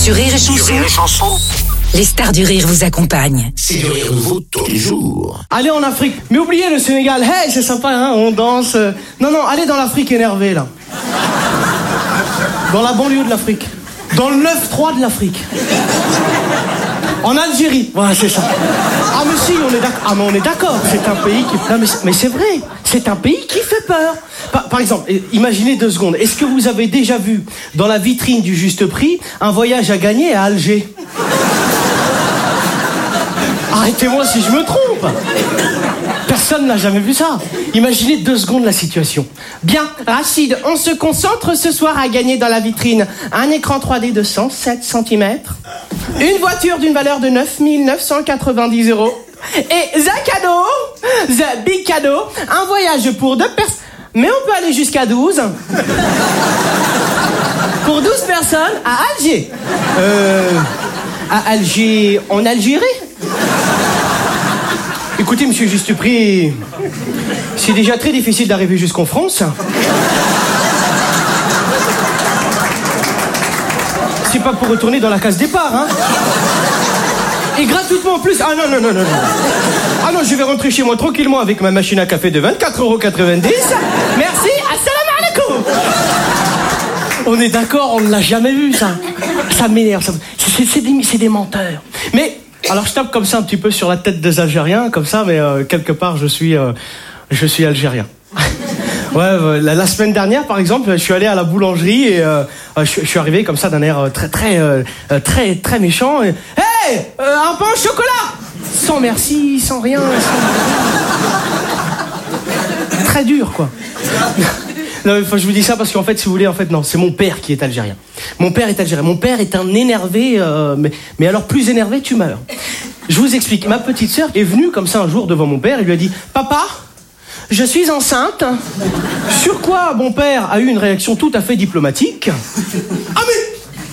Sur Rire et Chanson, les stars du rire vous accompagnent. C'est le rire nouveau tous les jours. Allez en Afrique. Mais oubliez le Sénégal. Hey, c'est sympa, hein, on danse. Non, allez dans l'Afrique énervée, là. Dans la banlieue de l'Afrique. Dans le 9-3 de l'Afrique. En Algérie. Voilà, c'est ça. Ah, mais si, on est d'accord. Ah, mais on est d'accord. C'est un pays qui... Non, mais c'est vrai. C'est un pays qui fait peur. Par exemple, imaginez 2 secondes. Est-ce que vous avez déjà vu, dans la vitrine du Juste Prix, un voyage à gagner à Alger? Arrêtez-moi si je me trompe. Personne n'a jamais vu ça. Imaginez 2 secondes la situation. Bien, Rachid, on se concentre ce soir à gagner dans la vitrine un écran 3D de 107 cm, une voiture d'une valeur de 9 990 €, et the cadeau, the big cadeau, un voyage pour 2 personnes. Mais on peut aller jusqu'à 12. Pour 12 personnes à Alger. À Alger, en Algérie. Écoutez, monsieur Juste Prix, c'est déjà très difficile d'arriver jusqu'en France. C'est pas pour retourner dans la case départ, hein. Et gratuitement en plus. Ah non. Ah non, je vais rentrer chez moi tranquillement avec ma machine à café de 24,90 €. Merci, assalamu alaikum. On est d'accord, on ne l'a jamais vu, ça. Ça m'énerve, ça. C'est des menteurs. Mais... alors je tape comme ça un petit peu sur la tête des Algériens, comme ça, mais quelque part je suis algérien. Ouais, la semaine dernière par exemple, je suis allé à la boulangerie et je suis arrivé comme ça d'un air très méchant. Et, hey, un pain au chocolat, sans merci, sans rien, très dur quoi. Non, je vous dis ça parce qu'en fait, si vous voulez, non, c'est mon père qui est algérien. Mon père est algérien. Mon père est un énervé, mais alors plus énervé, tu meurs. Je vous explique. Ma petite sœur est venue comme ça un jour devant mon père et lui a dit « Papa, je suis enceinte ». Sur quoi mon père a eu une réaction tout à fait diplomatique. « Ah mais !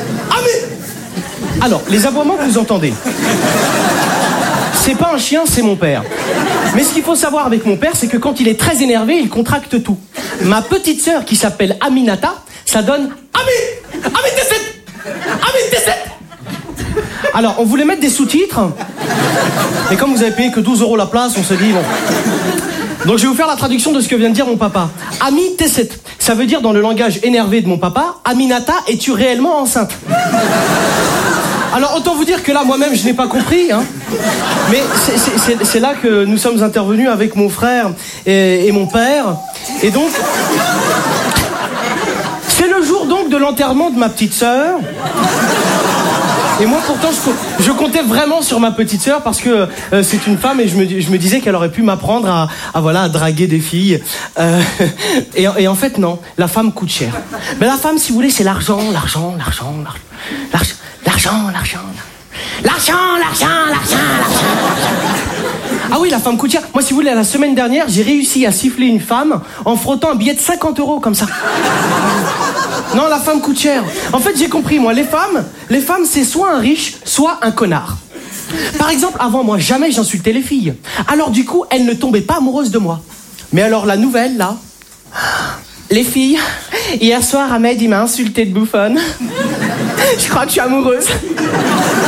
Alors, les aboiements que vous entendez, c'est pas un chien, c'est mon père. Mais ce qu'il faut savoir avec mon père, c'est que quand il est très énervé, il contracte tout. Ma petite sœur, qui s'appelle Aminata, ça donne Ami Tesset. Alors, on voulait mettre des sous-titres, mais comme vous avez payé que 12 € la place, on s'est dit bon. Donc je vais vous faire la traduction de ce que vient de dire mon papa. Ami Tesset, ça veut dire dans le langage énervé de mon papa, Aminata, es-tu réellement enceinte? Alors autant vous dire que là moi-même je n'ai pas compris, hein. Mais c'est là que nous sommes intervenus avec mon frère et mon père. Et donc c'est le jour donc de l'enterrement de ma petite sœur. Et moi pourtant je comptais vraiment sur ma petite sœur parce que c'est une femme et je me disais qu'elle aurait pu m'apprendre à draguer des filles. Et en fait non, la femme coûte cher. Mais la femme, si vous voulez, c'est l'argent. Ah oui, la femme coûte cher. Moi, si vous voulez, la semaine dernière, j'ai réussi à siffler une femme en frottant un billet de 50 € comme ça. Non, la femme coûte cher. En fait, j'ai compris, moi, les femmes, c'est soit un riche, soit un connard. Par exemple, avant, moi, jamais j'insultais les filles. Alors, du coup, elles ne tombaient pas amoureuses de moi. Mais alors, la nouvelle, là... Les filles, hier soir, Ahmed, il m'a insulté de bouffonne. Je crois que je suis amoureuse.